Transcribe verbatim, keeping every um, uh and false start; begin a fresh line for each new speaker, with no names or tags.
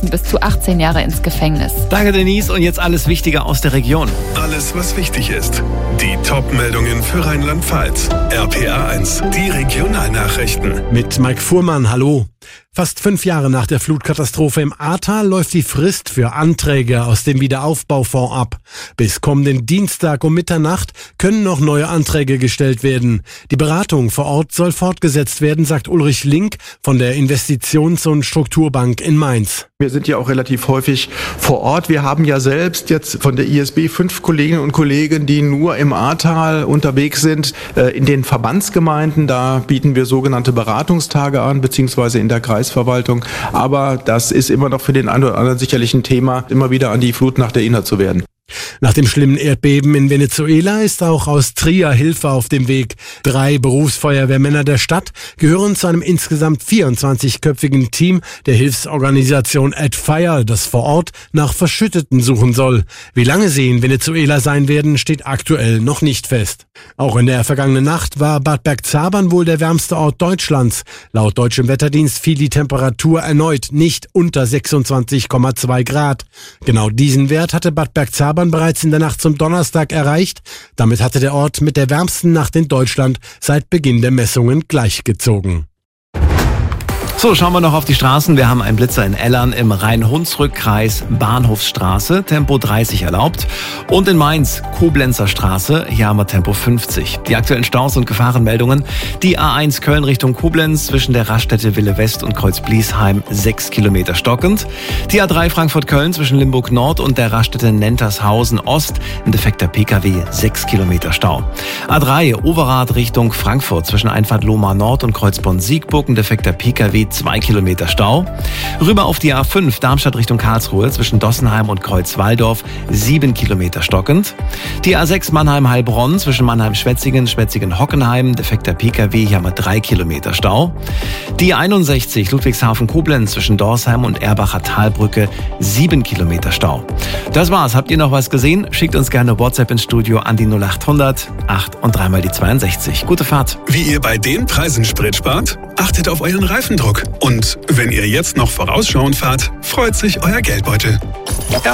bis zu achtzehn Jahre ins Gefängnis.
Danke, Denise. Und jetzt alles Wichtige aus der Region.
Alles, was wichtig ist. Die Top-Meldungen für Rheinland-Pfalz. R P A eins, die Regionalnachrichten.
Mit Mike Fuhrmann, hallo. Fast fünf Jahre nach der Flutkatastrophe im Ahrtal läuft die Frist für Anträge aus dem Wiederaufbaufonds ab. Bis kommenden Dienstag um Mitternacht können noch neue Anträge gestellt werden. Die Beratung vor Ort soll fortgesetzt werden, sagt Ulrich Link von der Investitions- und Strukturbank in Mainz.
Wir sind ja auch relativ häufig vor Ort. Wir haben ja selbst jetzt von der I S B fünf Kolleginnen und Kollegen, die nur im Ahrtal unterwegs sind. In den Verbandsgemeinden, da bieten wir sogenannte Beratungstage an, beziehungsweise in der Kreisverwaltung. Aber das ist immer noch für den einen oder anderen sicherlich ein Thema, immer wieder an die Flut nach der erinnert zu werden.
Nach dem schlimmen Erdbeben in Venezuela ist auch aus Trier Hilfe auf dem Weg. Drei Berufsfeuerwehrmänner der Stadt gehören zu einem insgesamt vierundzwanzigköpfigen Team der Hilfsorganisation Add Fire, das vor Ort nach Verschütteten suchen soll. Wie lange sie in Venezuela sein werden, steht aktuell noch nicht fest. Auch in der vergangenen Nacht war Bad Bergzabern wohl der wärmste Ort Deutschlands. Laut deutschem Wetterdienst fiel die Temperatur erneut nicht unter sechsundzwanzig Komma zwei Grad. Genau diesen Wert hatte Bad Bergzabern bereits in der Nacht zum Donnerstag erreicht. Damit hatte der Ort mit der wärmsten Nacht in Deutschland seit Beginn der Messungen gleichgezogen.
So, schauen wir noch auf die Straßen. Wir haben einen Blitzer in Ellern im Rhein-Hunsrück-Kreis, Bahnhofsstraße, Tempo dreißig erlaubt. Und in Mainz, Koblenzer Straße, hier haben wir Tempo fünfzig. Die aktuellen Staus und Gefahrenmeldungen. Die A eins Köln Richtung Koblenz zwischen der Raststätte Wille West und Kreuz Bliesheim sechs Kilometer stockend. Die A drei Frankfurt-Köln zwischen Limburg Nord und der Raststätte Nentershausen Ost, ein defekter P K W, sechs Kilometer Stau. A drei Overath Richtung Frankfurt zwischen Einfahrt Lohmar Nord und Kreuz Bonn-Siegburg, ein defekter P K W, zwei Kilometer Stau. Rüber auf die A fünf Darmstadt Richtung Karlsruhe zwischen Dossenheim und Kreuz-Walldorf, sieben Kilometer stockend. Die A sechs Mannheim-Heilbronn zwischen Mannheim-Schwetzingen, Schwetzingen-Hockenheim, defekter P K W, hier haben wir drei Kilometer Stau. Die einundsechzig Ludwigshafen-Koblenz zwischen Dorsheim und Erbacher Talbrücke, sieben Kilometer Stau. Das war's. Habt ihr noch was gesehen? Schickt uns gerne WhatsApp ins Studio an die null achthundert acht und dreimal die zweiundsechzig. Gute Fahrt.
Wie ihr bei den Preisen Sprit spart? Achtet auf euren Reifendruck. Und wenn ihr jetzt noch vorausschauend fahrt, freut sich euer Geldbeutel.